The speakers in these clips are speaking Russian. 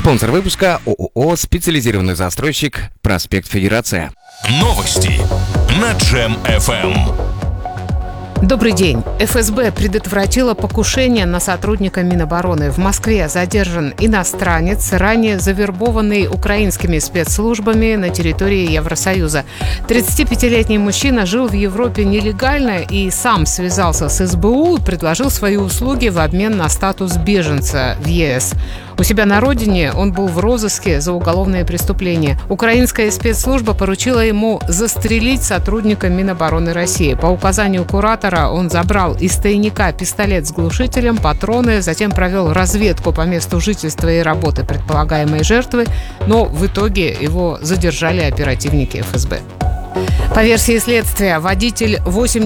Спонсор выпуска ООО «Специализированный застройщик. Проспект Федерация». Новости на Джем FM. Добрый день. ФСБ предотвратила покушение на сотрудника Минобороны. В Москве задержан иностранец, ранее завербованный украинскими спецслужбами на территории Евросоюза. 35-летний мужчина жил в Европе нелегально и сам связался с СБУ и предложил свои услуги в обмен на статус беженца в ЕС. У себя на родине он был в розыске за уголовные преступления. Украинская спецслужба поручила ему застрелить сотрудника Минобороны России. По указанию куратора он забрал из тайника пистолет с глушителем, патроны, затем провел разведку по месту жительства и работы предполагаемой жертвы, но в итоге его задержали оперативники ФСБ. По версии следствия, водитель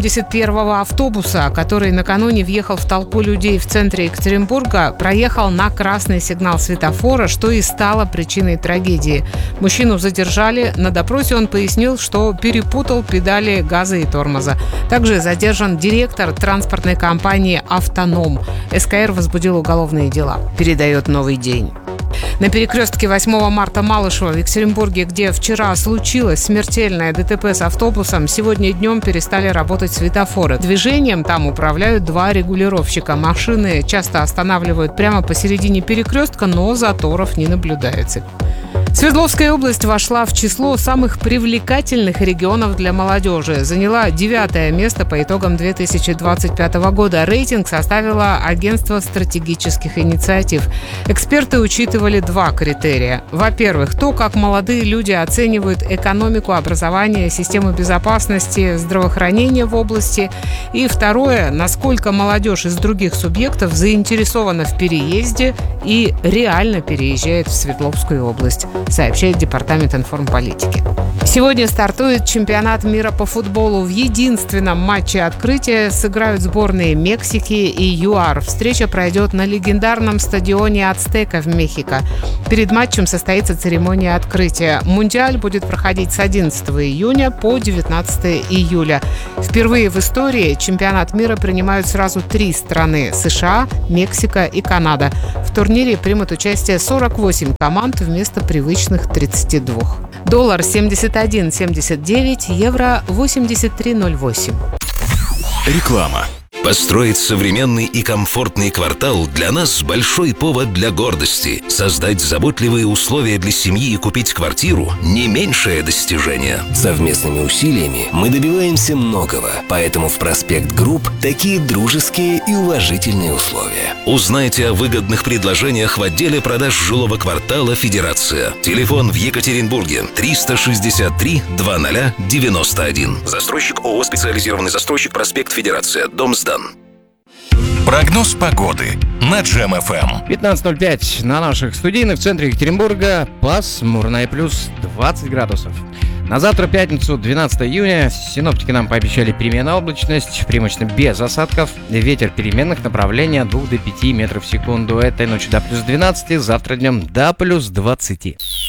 81-го автобуса, который накануне въехал в толпу людей в центре Екатеринбурга, проехал на красный сигнал светофора, что и стало причиной трагедии. Мужчину задержали. На допросе он пояснил, что перепутал педали газа и тормоза. Также задержан директор транспортной компании «Автоном». СКР возбудил уголовные дела, передает «Новый день». На перекрестке 8 марта Малышева в Екатеринбурге, где вчера случилось смертельное ДТП с автобусом, сегодня днем перестали работать светофоры. Движением там управляют два регулировщика. Машины часто останавливают прямо посередине перекрестка, но заторов не наблюдается. Свердловская область вошла в число самых привлекательных регионов для молодежи. Заняла 9-е место по итогам 2025 года. Рейтинг составило агентство стратегических инициатив. Эксперты учитывали два критерия. Во-первых, то, как молодые люди оценивают экономику, образование, систему безопасности, здравоохранения в области. И второе, насколько молодежь из других субъектов заинтересована в переезде и реально переезжает в Свердловскую область, сообщает Департамент информполитики. Сегодня стартует чемпионат мира по футболу. В единственном матче открытия сыграют сборные Мексики и ЮАР. Встреча пройдет на легендарном стадионе Ацтека в Мехико. Перед матчем состоится церемония открытия. Мундиаль будет проходить с 11 июня по 19 июля. Впервые в истории чемпионат мира принимают сразу 3 страны – США, Мексика и Канада. В турнире примут участие 48 команд вместо привычных 32. Доллар 71.79, евро 83.08. Реклама. Построить современный и комфортный квартал для нас большой повод для гордости. Создать заботливые условия для семьи и купить квартиру – не меньшее достижение. Совместными усилиями мы добиваемся многого, поэтому в Проспект Групп такие дружеские и уважительные условия. Узнайте о выгодных предложениях в отделе продаж жилого квартала «Федерация». Телефон в Екатеринбурге 363 2091. Застройщик ООО «Специализированный застройщик. Проспект Федерация». Дом сдан. Прогноз погоды на Джем FM. 15:05 на наших студийных в центре Екатеринбурга. Пасмурно и плюс 20 градусов. На завтра, пятницу, 12 июня, синоптики нам пообещали переменную облачность, преимущественно без осадков. Ветер переменных направлений от 2 до 5 метров в секунду. Этой ночью до плюс 12, завтра днем до плюс 20.